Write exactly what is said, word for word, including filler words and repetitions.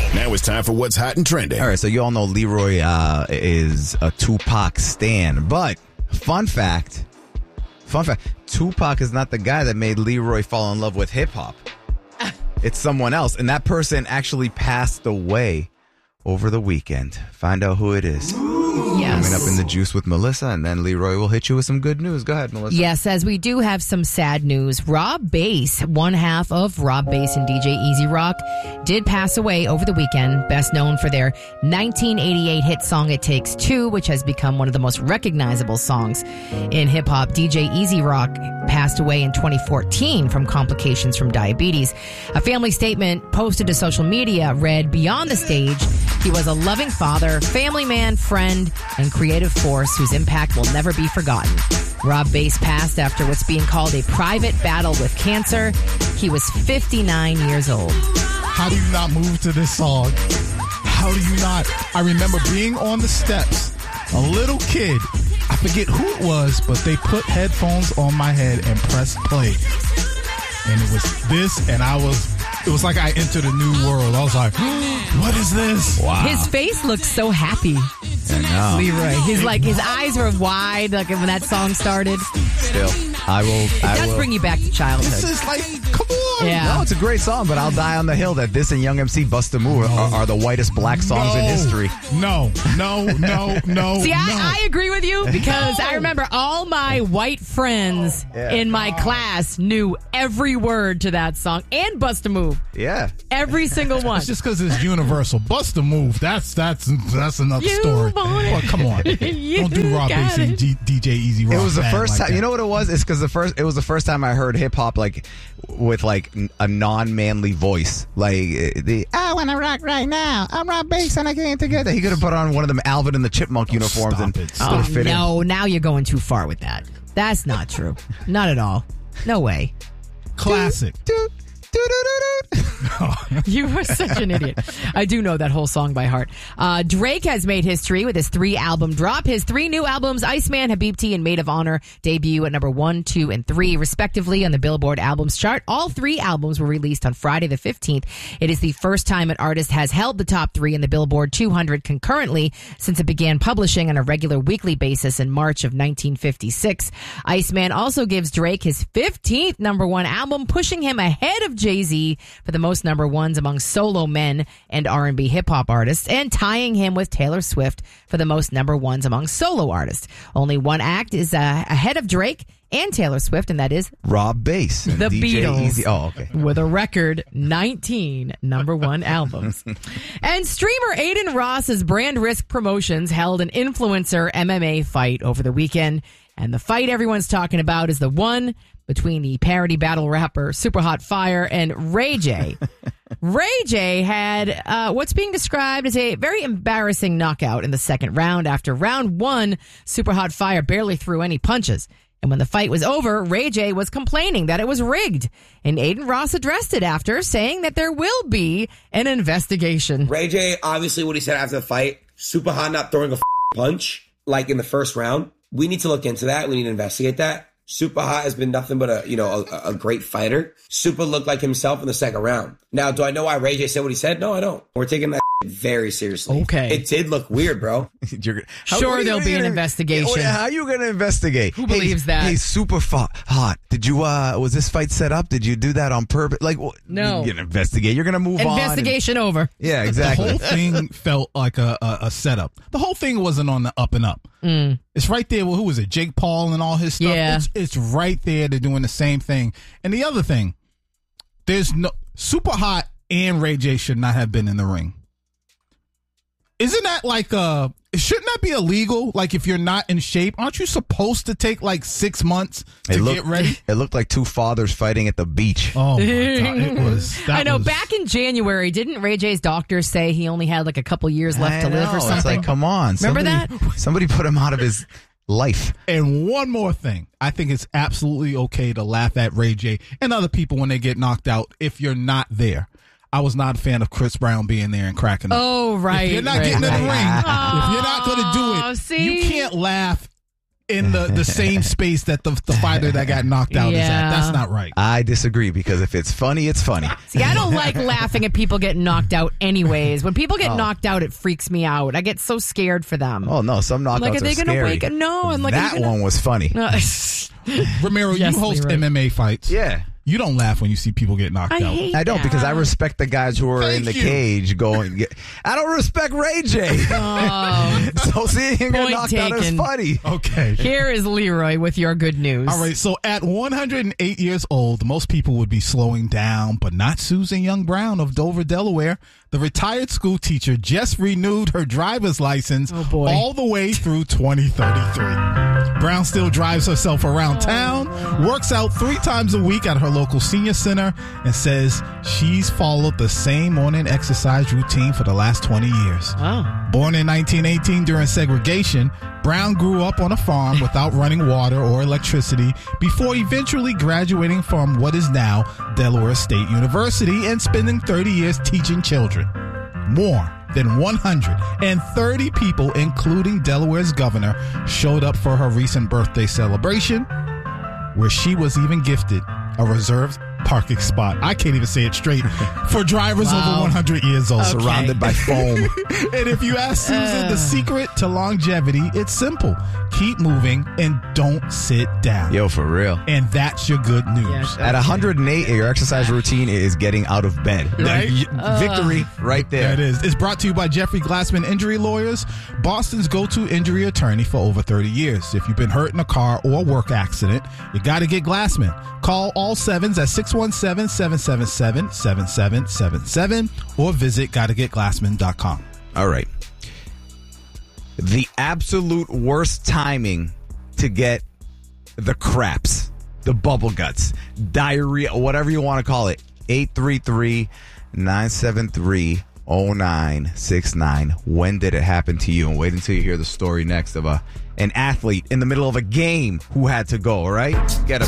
Now it's time for what's hot and trending. All right, so you all know Leroy uh, is a Tupac stan, but fun fact, fun fact, Tupac is not the guy that made Leroy fall in love with hip hop. It's someone else, and that person actually passed away over the weekend. Find out who it is. Yes. Coming up in the juice with Melissa, and then Leroy will hit you with some good news. Go ahead, Melissa. Yes, as we do have some sad news. Rob Bass, one half of Rob Bass and D J Easy Rock, did pass away over the weekend, best known for their nineteen eighty-eight hit song It Takes Two, which has become one of the most recognizable songs in hip-hop. D J Easy Rock passed away in twenty fourteen from complications from diabetes. A family statement posted to social media read, "Beyond the stage, he was a loving father, family man, friend, and creative force whose impact will never be forgotten." Rob Bass passed after what's being called a private battle with cancer. He was fifty-nine years old. How do you not move to this song? How do you not? I remember being on the steps, a little kid. I forget who it was, but they put headphones on my head and pressed play. And it was this, and I was... It was like I entered a new world. I was like, what is this? Wow. His face looks so happy. I know. Leroy. He's like, his eyes were wide like when that song started. Still, I will. It I does will. bring you back to childhood. This is like, come on. Yeah. No, it's a great song, but I'll die on the hill that this and Young M C Bust a Move are, are the whitest black songs no, in history. No, no, no, no. See, no. I, I agree with you because I remember all my white friends Yeah. in my class knew every word to that song and Bust a Move. Yeah. Every single one. It's just because it's universal. Bust a Move. That's that's that's another You story. want it. Well, come on. You Don't do Rob got Bass and it. G- D J Easy Rock. It was the bad first like time. that. You know what it was? It's because the first. It was the first time I heard hip hop like with like n- a non-manly voice. Like uh, the I want to rock right now. I'm Rob Bass and I can't together. He could have put on one of them Alvin and the Chipmunk uniforms Stop and it. still Oh, fit in. no, now you're going too far with that. That's not true. Not at all. No way. Classic. Do, do, do, do, do. You are such an idiot. I do know that whole song by heart. Uh, Drake has made history with his three-album drop. His three new albums, Iceman, Habibti, and Maid of Honor, debut at number one, two, and three, respectively, on the Billboard Albums chart. All three albums were released on Friday the fifteenth. It is the first time an artist has held the top three in the Billboard two hundred concurrently since it began publishing on a regular weekly basis in March of nineteen fifty-six. Iceman also gives Drake his fifteenth number one album, pushing him ahead of Jay-Z for the most number ones among solo men and R and B hip-hop artists, and tying him with Taylor Swift for the most number ones among solo artists. Only one act is uh, ahead of Drake and Taylor Swift, and that is Rob Bass and The D J Beatles. Easy. Oh, okay. with a record nineteen number one albums. And streamer Aiden Ross's Brand Risk Promotions held an influencer M M A fight over the weekend. And the fight everyone's talking about is the one between the parody battle rapper Super Hot Fire and Ray J. Ray J had uh, what's being described as a very embarrassing knockout in the second round. After round one, Super Hot Fire barely threw any punches. And when the fight was over, Ray J was complaining that it was rigged. And Aiden Ross addressed it after, saying that there will be an investigation. Ray J, obviously what he said after the fight, Super Hot not throwing a f- punch, like in the first round. We need to look into that. We need to investigate that. Super Hot has been nothing but a, you know, a, a great fighter. Super looked like himself in the second round. Now, do I know why Ray J said what he said? No, I don't. We're taking that very seriously. Okay. It did look weird, bro. You're, how, Sure, what are you there'll be an gonna- investigation. Yeah, how are you going to investigate? Who Hey, believes that? Hey, super fa- hot. Did you, uh, was this fight set up? Did you do that on purpose? Like, wh- No. You're going to investigate. You're going to move on. and- Investigation over. Yeah, The exactly. whole thing felt like a, a, a setup. The whole thing wasn't on the up and up. Mm. It's right there. Well, who was it? Jake Paul and all his stuff. Yeah. It's, it's right there. They're doing the same thing. And the other thing, there's no Super Hot and Ray J should not have been in the ring. Isn't that like uh shouldn't that be illegal? Like if you're not in shape, aren't you supposed to take like six months to It looked, get ready? It looked like two fathers fighting at the beach. Oh my god, it was. That I know. was- Back in January, didn't Ray J's doctor say he only had like a couple years left I to live know. or something? It's like, come on. Remember somebody, that? Somebody put him out of his life. And one more thing, I think it's absolutely okay to laugh at Ray J and other people when they get knocked out if you're not there. I was not a fan of Chris Brown being there and cracking up. Oh, right. If you're not right, getting in the right. ring, Oh, if you're not going to do it, see? you can't laugh in the, the same space that the, the fighter that got knocked out is Yeah. at. That's not right. I disagree because if it's funny, it's funny. See, I don't like laughing at people getting knocked out anyways. When people get knocked out, it freaks me out. I get so scared for them. Oh no, some knockouts like, are they are gonna scary. wake? No, I'm like, are that you gonna- one was funny. Ramiro, Yes, you host Leroy. M M A fights. Yeah. You don't laugh when you see people get knocked I out. hate I don't that. because I respect the guys who are in Thank the you. cage going. Get, I don't respect Ray J. Oh. So seeing him get Point knocked out is taken. funny. Okay. Here is Leroy with your good news. All right, so at one hundred eight years old, most people would be slowing down, but not Susan Young Brown of Dover, Delaware. The retired school teacher just renewed her driver's license Oh, boy. all the way through twenty thirty-three. Brown still drives herself around town, works out three times a week at her local senior center, and says she's followed the same morning exercise routine for the last twenty years. Oh. Born in nineteen eighteen during segregation, Brown grew up on a farm without running water or electricity before eventually graduating from what is now Delaware State University and spending thirty years teaching children. More than one hundred thirty people, including Delaware's governor, showed up for her recent birthday celebration, where she was even gifted a reserved parking spot. I can't even say it straight. For drivers Wow. over one hundred years old. Okay. Surrounded by foam. And if you ask Susan, the secret to longevity, it's simple. Keep moving and don't sit down. Yo, for real. And that's your good news. Yes. At one hundred eight, your exercise routine is getting out of bed. Right? Y- Victory right there. That is. It's brought to you by Jeffrey Glassman Injury Lawyers, Boston's go-to injury attorney for over thirty years. If you've been hurt in a car or work accident, you got to get Glassman. Call all sevens at six one seven, seven seven seven, seven seven seven seven or visit gotta get glassman dot com. All right. The absolute worst timing to get the craps, the bubble guts, diarrhea, whatever you want to call it. eight three three, nine seven three, zero nine six nine. When did it happen to you? And wait until you hear the story next of a an athlete in the middle of a game who had to go, all right? Get a